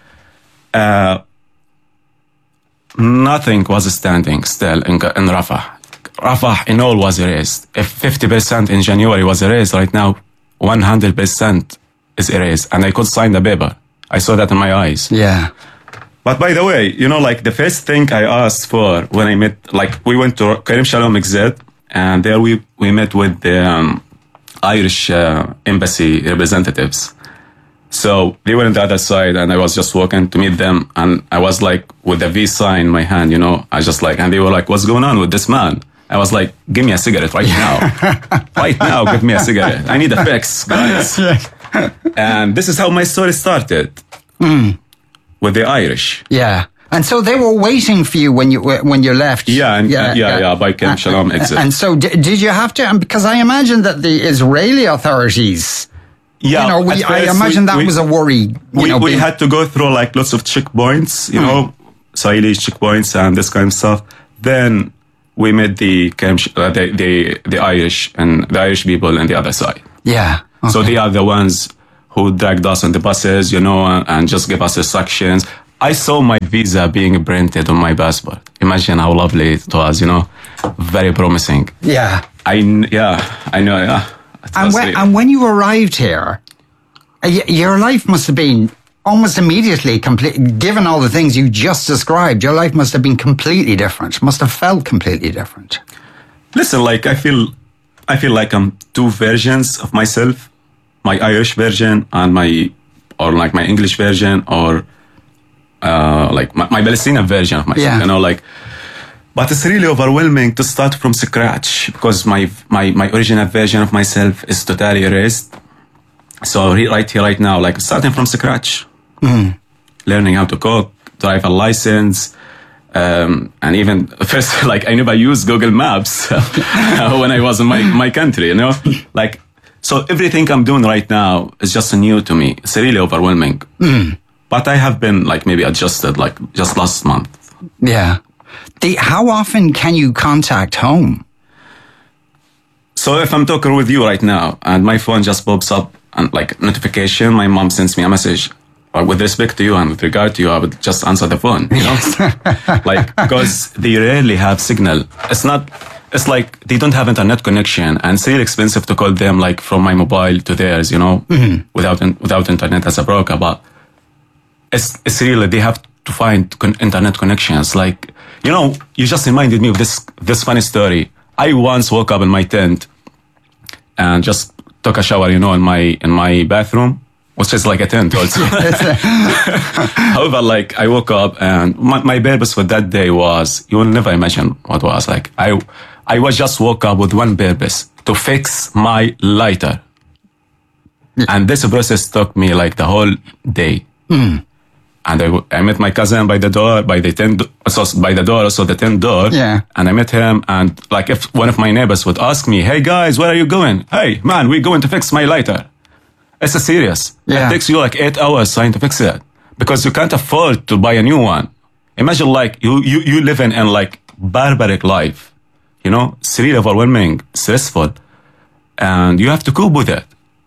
Nothing was standing still in Rafah. Rafah in all was erased. If 50% in January was erased, right now 100% is erased. And I could sign the paper. I saw that in my eyes. Yeah. But by the way, the first thing I asked for when I met, we went to Kerem Shalom exit, and there we met with the Irish embassy representatives. So they were on the other side, and I was just walking to meet them, and I was like with the V sign in my hand, you know. I just like, and they were like, "What's going on with this man?" I was like, "Give me a cigarette right now, right now, give me a cigarette. I need a fix, guys." And this is how my story started with the Irish. Yeah. And so they were waiting for you when you left. Yeah, by Camp Shalom exit. And so did you have to? Because I imagine that the Israeli authorities. Yeah, I imagine that was a worry. We had to go through like lots of checkpoints, you know, Israeli checkpoints and this kind of stuff. Then we met the Irish and the Irish people on the other side. Yeah. Okay. So they are the ones who dragged us on the buses, you know, and just gave us instructions. I saw my visa being printed on my passport. Imagine how lovely it was, you know, very promising. Yeah. I know. Yeah. And when you arrived here, your life must have been almost immediately complete. Given all the things you just described, your life must have been completely different. Must have felt completely different. Listen, like I feel like I'm two versions of myself: my Irish version and my English version, or like my Palestinian version of myself. Yeah. You know, like. But it's really overwhelming to start from scratch because my original version of myself is totally erased. So right here, right now, like starting from scratch, learning how to cook, drive a license, and even first, like I never used Google Maps when I was in my country, you know, like, so everything I'm doing right now is just new to me. It's really overwhelming. But I have been like maybe adjusted like just last month. Yeah. How often can you contact home? So if I'm talking with you right now and my phone just pops up and like notification, my mom sends me a message. With respect to you and with regard to you, I would just answer the phone, you know? Like, because they rarely have signal. It's like they don't have internet connection and it's really expensive to call them like from my mobile to theirs, you know, without internet as a broker. But it's really, they have to find internet connections. Like, you know, you just reminded me of this funny story. I once woke up in my tent and just took a shower, you know, in my bathroom, which is like a tent also. However, like I woke up and my purpose for that day was, you will never imagine what was. Like I was just woke up with one purpose, to fix my lighter. And this process took me like the whole day. And I met my cousin by the door, by the tent door. Yeah. And I met him, and like if one of my neighbors would ask me, "Hey guys, where are you going?" "Hey man, we're going to fix my lighter." It's a serious. Yeah. It takes you like 8 hours trying to fix it because you can't afford to buy a new one. Imagine like you living in like barbaric life, you know, it's really overwhelming, stressful, and you have to cope with it.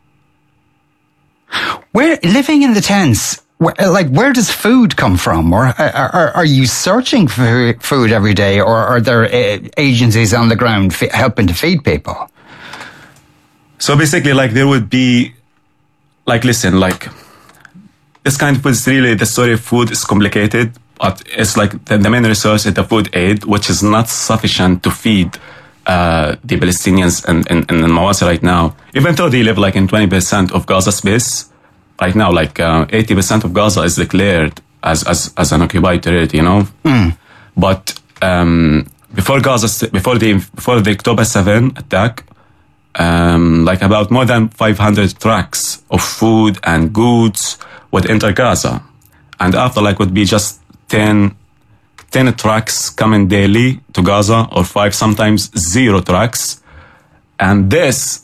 Where living in the tents? Where does food come from? Or are you searching for food every day? Or are there agencies on the ground helping to feed people? So basically, like there would be, like, listen, like this kind of food is really, the story of food is complicated, but it's like the main resource is the food aid, which is not sufficient to feed the Palestinians in Mawasi right now. Even though they live like in 20% of Gaza space, right now, like 80% of Gaza is declared as an occupied territory, you know. But before the October 7 attack, like about more than 500 trucks of food and goods would enter Gaza, and after like would be just 10 trucks coming daily to Gaza, or 5, sometimes 0 trucks, and this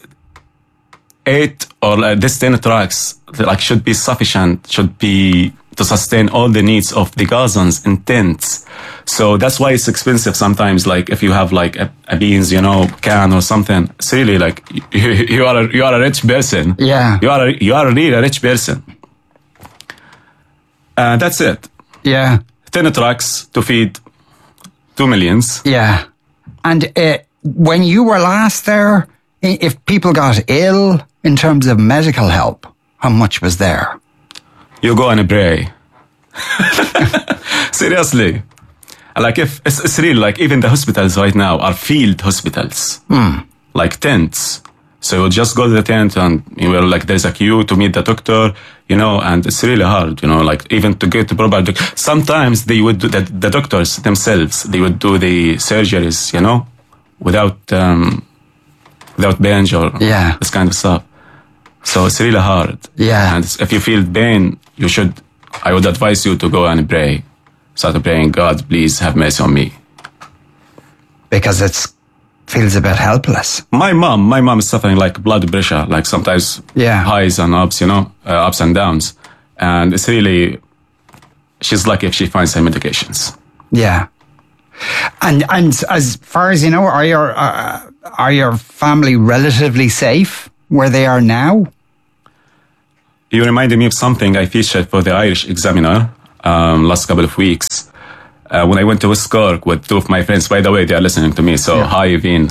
10 trucks like should be sufficient, should be to sustain all the needs of the Gazans in tents. So that's why it's expensive sometimes. Like if you have like a beans, you know, can or something, it's really like you are a rich person. Yeah, you are really a rich person. That's it. Yeah, 10 trucks to feed 2 million. Yeah, and when you were last there, if people got ill in terms of medical help, how much was there? You go and pray. Seriously. Like if it's real, like even the hospitals right now are field hospitals, like tents. So you just go to the tent and you will like, there's a queue to meet the doctor. and it's really hard, like even to get to proper. Sometimes they would do the doctors themselves. They would do the surgeries, without bench or this kind of stuff. So it's really hard. Yeah. And if you feel pain, I would advise you to go and pray. Start praying, God, please have mercy on me. Because feels a bit helpless. My mom is suffering like blood pressure, like sometimes highs and ups, ups and downs. And it's really, she's lucky if she finds her medications. Yeah. And as far as you know, are your family relatively safe where they are now? You reminded me of something I featured for the Irish Examiner last couple of weeks. When I went to West Cork with two of my friends, by the way, they are listening to me, so hi, Evin.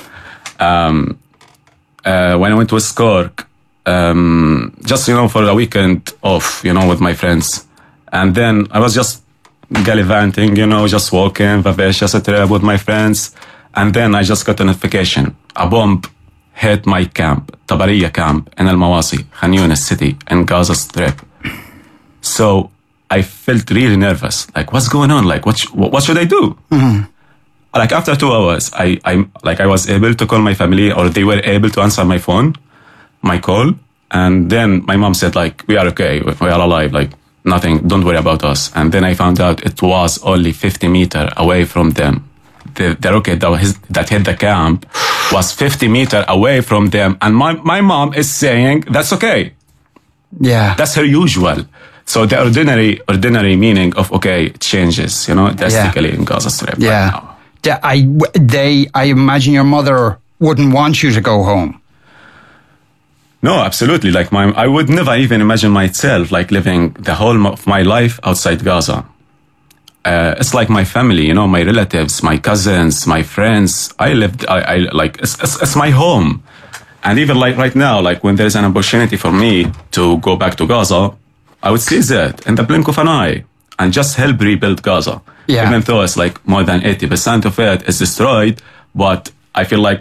When I went to West Cork, just, for a weekend off, with my friends. And then I was just gallivanting, just walking, vivacious, etc. with my friends. And then I just got a notification. A bomb hit my camp, Tabariya camp, in Al Mawasi, Khan Yunis city, in Gaza Strip. So I felt really nervous. Like, what's going on? Like, what should I do? Mm-hmm. Like, after 2 hours, I was able to call my family, or they were able to answer my call. And then my mom said, like, we are okay. We are alive. Like, nothing. Don't worry about us. And then I found out it was only 50 meters away from them. The rocket that hit the camp was 50 meters away from them. And my mom is saying, that's okay. Yeah. That's her usual. So the ordinary meaning of okay changes, drastically in Gaza Strip right now. I imagine your mother wouldn't want you to go home. No, absolutely. Like I would never even imagine myself like living the whole of my life outside Gaza. It's like my family, my relatives, my cousins, my friends. I like it's my home. And even like right now, like when there's an opportunity for me to go back to Gaza, I would seize it in the blink of an eye and just help rebuild Gaza. Yeah. Even though it's like more than 80% of it is destroyed, but I feel like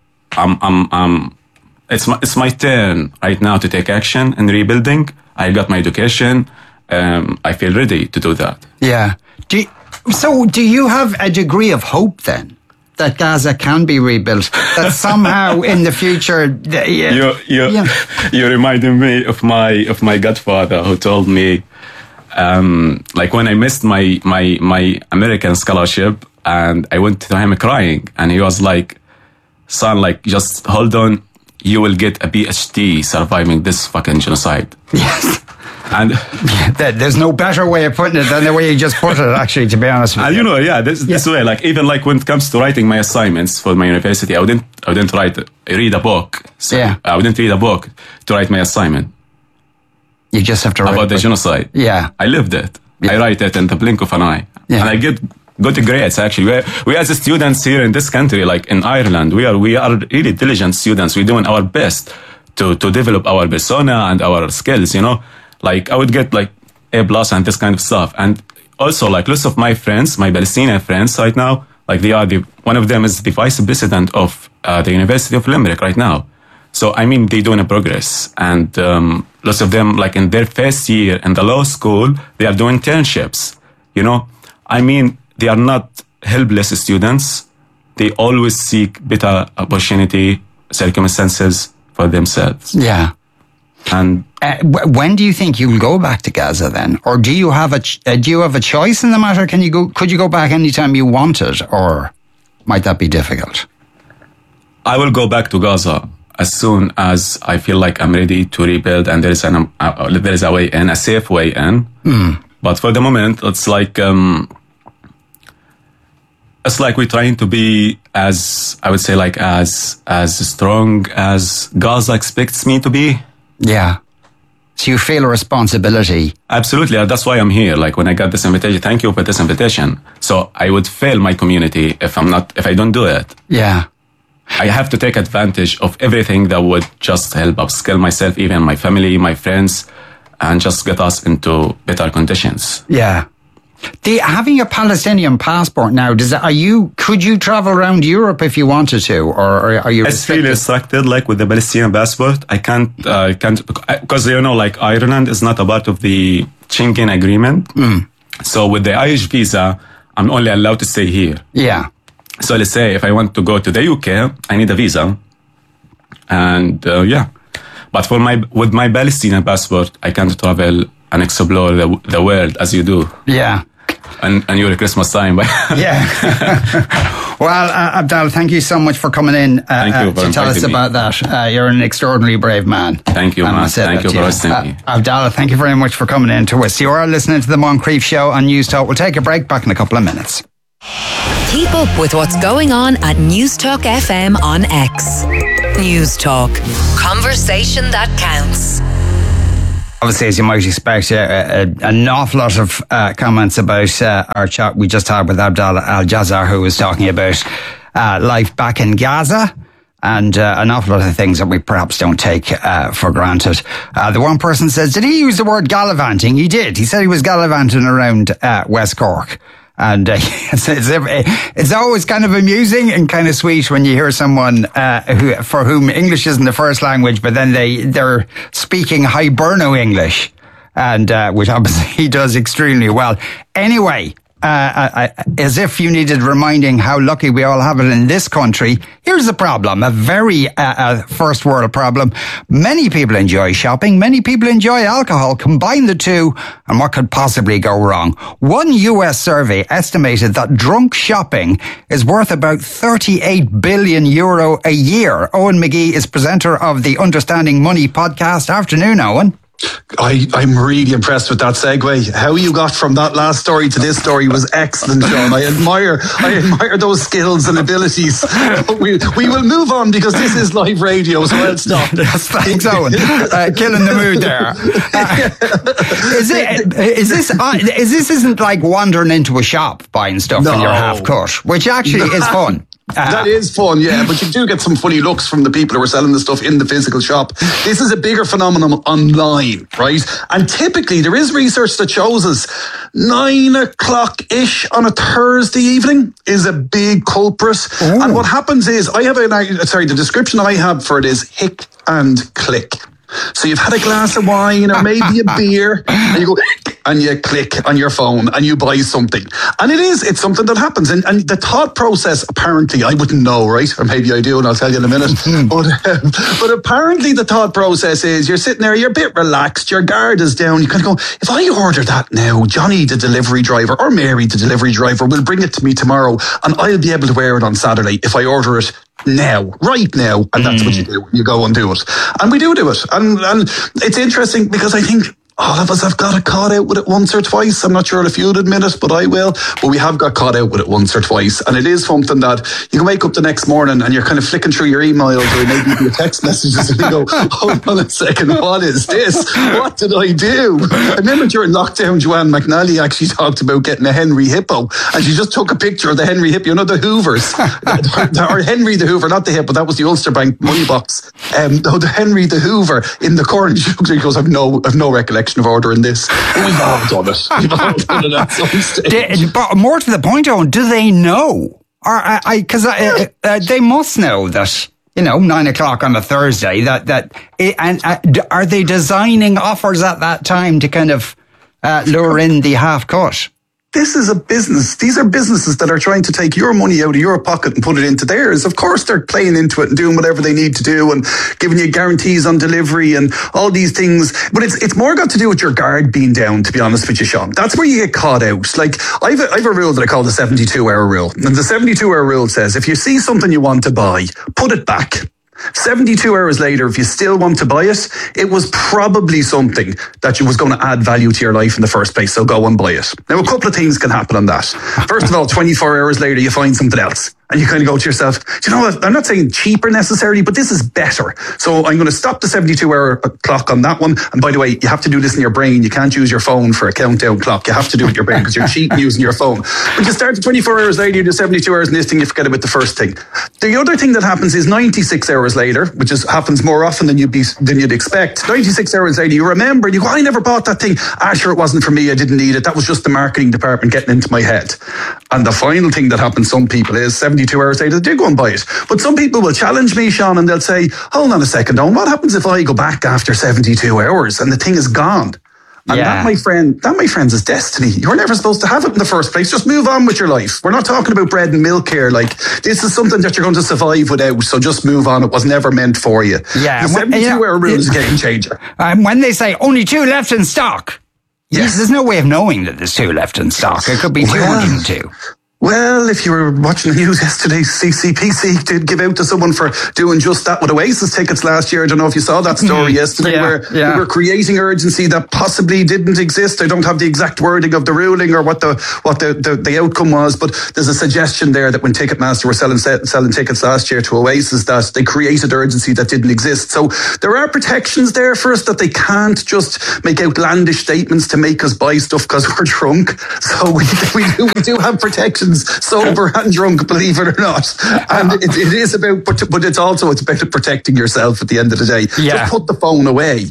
it's my turn right now to take action in rebuilding. I got my education. I feel ready to do that. Yeah. Do you have a degree of hope then? That Gaza can be rebuilt, that somehow in the future... You reminded me of my godfather who told me, like when I missed my American scholarship, and I went to him crying, and he was like, son, like, just hold on, you will get a PhD surviving this fucking genocide. Yes. And there's no better way of putting it than the way you just put it, actually, to be honest with you. And this way, like even like when it comes to writing my assignments for my university, I wouldn't read a book. So I wouldn't read a book to write my assignment. You just have to write about the genocide. Yeah, I lived it. Yeah. I write it in the blink of an eye, and I get good grades. Actually, we as students here in this country, like in Ireland, we are really diligent students. We're doing our best to develop our persona and our skills. Like I would get like A+ and this kind of stuff. And also like lots of my friends, my Palestinian friends right now, like one of them is the vice president of the University of Limerick right now. So, I mean, they're doing a progress. And lots of them, like in their first year in the law school, they are doing internships. I mean, they are not helpless students. They always seek better opportunity, circumstances for themselves. Yeah. And when do you think you'll go back to Gaza then, or do you have a choice in the matter? Could you go back anytime you wanted, or might that be difficult? I will go back to Gaza as soon as I feel like I'm ready to rebuild, and there is a way in, a safe way in. But for the moment, it's like we're trying to be as strong as Gaza expects me to be. Yeah. So you feel a responsibility. Absolutely. That's why I'm here. Like when I got this invitation, thank you for this invitation. So I would fail my community if I don't do it. Yeah. I have to take advantage of everything that would just help upskill myself, even my family, my friends, and just get us into better conditions. Yeah. Having a Palestinian passport now, could you travel around Europe if you wanted to, or are you It's really restricted, like with the Palestinian passport. I can't, because like Ireland is not a part of the Schengen agreement. So with the Irish visa, I'm only allowed to stay here. Yeah. So let's say if I want to go to the UK, I need a visa. And but with my Palestinian passport, I can travel and explore the world as you do. Yeah. And your Christmas time. Yeah. Well, Abdallah, thank you so much for coming in to tell us about that. You're an extraordinarily brave man. Thank you, man. Thank you for hosting me. Abdallah, thank you very much for coming in to us. You are listening to the Moncrief Show on News Talk. We'll take a break, back in a couple of minutes. Keep up with what's going on at News Talk FM on X. News Talk. Conversation that counts. Obviously, as you might expect, an awful lot of comments about our chat we just had with Abdallah Al-Jazzar, who was talking about life back in Gaza and an awful lot of things that we perhaps don't take for granted. The one person says, did he use the word gallivanting? He did. He said he was gallivanting around West Cork. And it's always kind of amusing and kind of sweet when you hear someone for whom English isn't the first language, but then they're speaking Hiberno English, and which obviously he does extremely well. Anyway, as if you needed reminding how lucky we all have it in this country, here's the problem, a very first world problem. Many people enjoy shopping, many people enjoy alcohol. Combine the two, and what could possibly go wrong? One US survey estimated that drunk shopping is worth about €38 billion a year. Owen McGee is presenter of the Understanding Money podcast. Afternoon, Owen. I'm really impressed with that segue. How you got from that last story to this story was excellent, John. I admire those skills and abilities. We will move on because this is live radio, so I'll stop. Thanks, Owen. Killing the mood there. This isn't like wandering into a shop buying stuff when you're half cut, which actually is fun. That is fun, yeah, but you do get some funny looks from the people who are selling the stuff in the physical shop. This is a bigger phenomenon online, right? And typically there is research that shows us 9 o'clock-ish on a Thursday evening is a big culprit. Ooh. And what happens is, the description I have for it is hick and click. So you've had a glass of wine or maybe a beer and you go and you click on your phone and you buy something. And it's something that happens. And the thought process, apparently, I wouldn't know, right? Or maybe I do, and I'll tell you in a minute. But apparently the thought process is you're sitting there, you're a bit relaxed, your guard is down. You kind of go, if I order that now, Johnny, the delivery driver, or Mary, the delivery driver, will bring it to me tomorrow and I'll be able to wear it on Saturday if I order it right now, and that's what you do. You go and do it, and we do it, and it's interesting because I think all of us have got caught out with it once or twice. I'm not sure if you'd admit it, but I will. But we have got caught out with it once or twice, and it is something that you can wake up the next morning and you're kind of flicking through your emails or maybe your text messages and you go, hold on a second, what is this? What did I do? I remember during lockdown, Joanne McNally actually talked about getting a Henry Hippo, and she just took a picture of the Henry Hippo, the Hoovers, or Henry the Hoover, not the Hippo, that was the Ulster Bank money box. The Henry the Hoover in the corner. She goes, I've no recollection of ordering this. We've all done it. We've all done it at some stage. But more to the point, Owen, do they know? Or because they must know that 9 o'clock on a Thursday. Are they designing offers at that time to kind of lure in the half cut? This is a business. These are businesses that are trying to take your money out of your pocket and put it into theirs. Of course, they're playing into it and doing whatever they need to do and giving you guarantees on delivery and all these things. But it's more got to do with your guard being down, to be honest with you, Sean. That's where you get caught out. Like, I've a rule that I call the 72-hour rule. And the 72-hour rule says, if you see something you want to buy, put it back. 72 hours later, if you still want to buy it, it was probably something that was going to add value to your life in the first place, so go and buy it. Now, a couple of things can happen on that. First of all, 24 hours later, you find something else. And you kind of go to yourself, do you know what? I'm not saying cheaper necessarily, but this is better. So I'm going to stop the 72-hour clock on that one. And by the way, you have to do this in your brain. You can't use your phone for a countdown clock. You have to do it in your brain because you're cheating using your phone. But you start 24 hours later, you do 72 hours in this thing, you forget about the first thing. The other thing that happens is 96 hours later, which happens more often than you'd expect. 96 hours later, you remember, and you go, I never bought that thing. Sure, it wasn't for me. I didn't need it. That was just the marketing department getting into my head. And the final thing that happens to some people is 72 hours later, they do go and buy it. But some people will challenge me, Sean, and they'll say, hold on a second, Owen, what happens if I go back after 72 hours and the thing is gone? And that, my friends, is destiny. You're never supposed to have it in the first place. Just move on with your life. We're not talking about bread and milk here. Like, this is something that you're going to survive without, so just move on. It was never meant for you. Yeah. The 72-hour rule is a game changer. When they say only 2 left in stock, yes, there's no way of knowing that there's 2 left in stock. It could be 202. Well, if you were watching the news yesterday, CCPC did give out to someone for doing just that with Oasis tickets last year. I don't know if you saw that story yesterday, where they were creating urgency that possibly didn't exist. I don't have the exact wording of the ruling or what the outcome was, but there's a suggestion there that when Ticketmaster were selling tickets last year to Oasis, that they created urgency that didn't exist. So there are protections there for us, that they can't just make outlandish statements to make us buy stuff because we're drunk. So we do have protections, sober and drunk, believe it or not. And it is about, but it's about protecting yourself at the end of the day. Just put the phone away.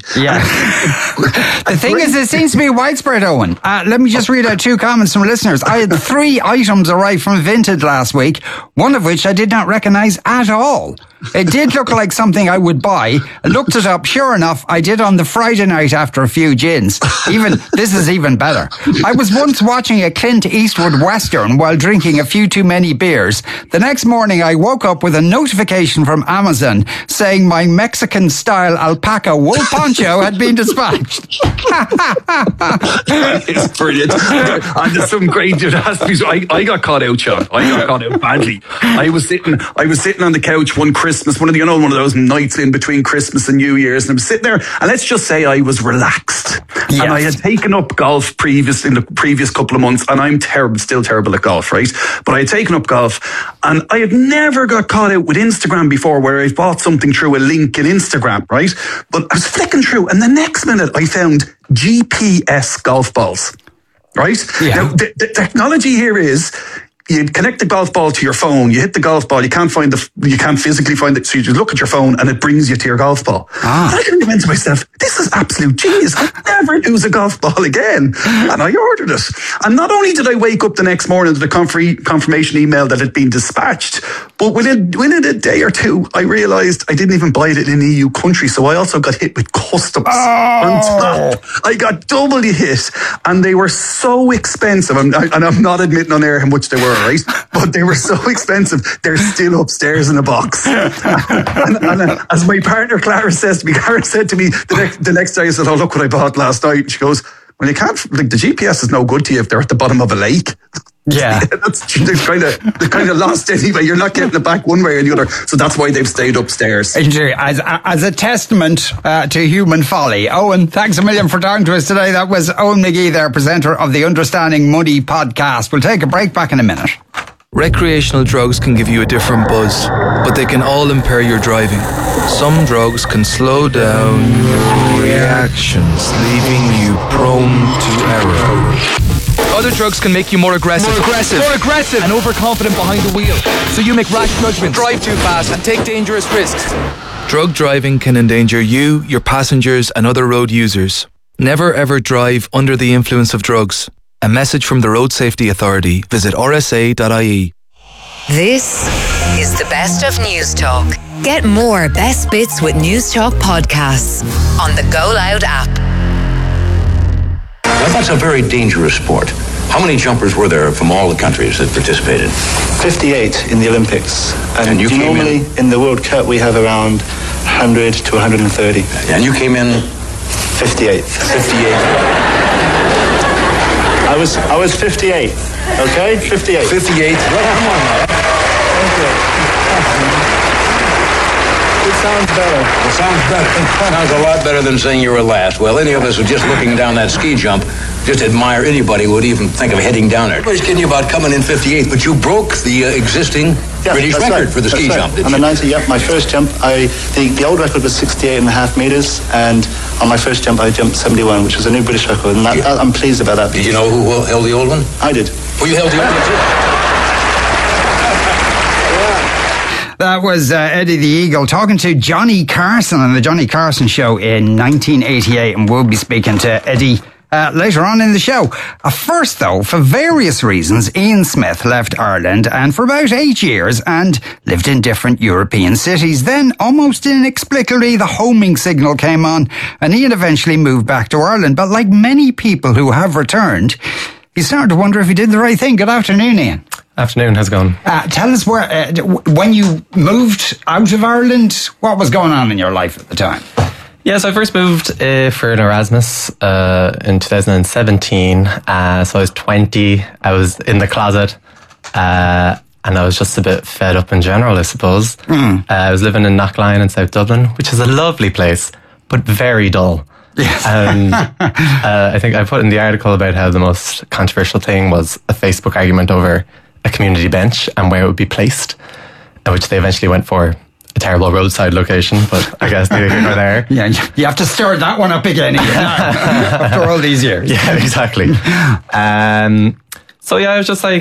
The thing is, it seems to be widespread, Owen. Let me just read out 2 comments from listeners. I had 3 items arrive from Vinted last week, one of which I did not recognise at all. It did look like something I would buy. I looked it up. Sure enough, I did on the Friday night after a few gins. This is even better. I was once watching a Clint Eastwood Western while drinking a few too many beers. The next morning, I woke up with a notification from Amazon saying my Mexican-style alpaca wool poncho had been dispatched. It's brilliant. And there's some great audacity. I got caught out, Sean. I got caught out badly. I was sitting on the couch one Christmas, one of those nights in between Christmas and New Year's, and I was sitting there, and let's just say I was relaxed. Yes. And I had taken up golf in the previous couple of months, and I'm still terrible at golf, right? But I had taken up golf, and I had never got caught out with Instagram before, where I bought something through a link in Instagram, right? But I was flicking through, and the next minute I found GPS golf balls, right? Yeah. Now, the technology here is, you connect the golf ball to your phone, you hit the golf ball, you can't physically find it, so you just look at your phone and it brings you to your golf ball. And I kind of went to myself, this is absolute genius. I'll never use a golf ball again. And I ordered it. And not only did I wake up the next morning to the confirmation email that it had been dispatched, but within a day or 2, I realised I didn't even buy it in an EU country, so I also got hit with customs on top. I got doubly hit, and they were so expensive, and I'm not admitting on air how much they were, right? But they were so expensive, they're still upstairs in a box. and as my partner Clara said to me the next day, I said, oh, look what I bought last night. And she goes, well, you can't, the GPS is no good to you if they're at the bottom of a lake. Yeah. They're kind of lost anyway. You're not getting it back one way or the other. So that's why they've stayed upstairs. As a testament to human folly. Owen, thanks a million for talking to us today. That was Owen McGee there, presenter of the Understanding Money podcast. We'll take a break, back in a minute. Recreational drugs can give you a different buzz, but they can all impair your driving. Some drugs can slow down your reactions, leaving you prone to error. Other drugs can make you more aggressive, and overconfident behind the wheel, so you make rash judgments, drive too fast, and take dangerous risks. Drug driving can endanger you, your passengers, and other road users. Never ever drive under the influence of drugs. A message from the Road Safety Authority. Visit rsa.ie. This is the best of News Talk. Get more best bits with News Talk podcasts on the Go Loud app. Now, that's a very dangerous sport. How many jumpers were there from all the countries that participated? 58 in the Olympics. And you came normally in the World Cup we have around 100 to 130. And you came in? 58th. 58th. I was 58th, okay? 58. 58. Well, come on now. Okay. It sounds better. It sounds better. Sounds a lot better than saying you were last. Well, any of us who just looking down that ski jump just admire anybody who would even think of heading down there. Everybody's kidding you about coming in 58th, but you broke the existing British record for the ski jump, didn't on you? the 90, my first jump, the old record was 68.5 metres, and on my first jump I jumped 71, which was a new British record, and I'm pleased about that. Did you know who held the old one? I did. Well, you held the old one too. That was Eddie the Eagle talking to Johnny Carson on the Johnny Carson Show in 1988, and we'll be speaking to Eddie later on in the show. First, though, for various reasons, Ian Smith left Ireland and for about 8 years and lived in different European cities. Then, almost inexplicably, the homing signal came on and Ian eventually moved back to Ireland. But like many people who have returned, he started to wonder if he did the right thing. Good afternoon, Ian. Afternoon, how's it going? Tell us where, when you moved out of Ireland, what was going on in your life at the time? Yeah, so I first moved for an Erasmus in 2017. So I was 20, I was in the closet, and I was just a bit fed up in general, I suppose. I was living in Knockline in South Dublin, which is a lovely place, but very dull. Yes. I think I put in the article about how the most controversial thing was a Facebook argument over a community bench and where it would be placed, which they eventually went for a terrible roadside location, but I guess neither here nor there. Yeah, you have to stir that one up again after all these years. Yeah, exactly. So yeah, I was just like,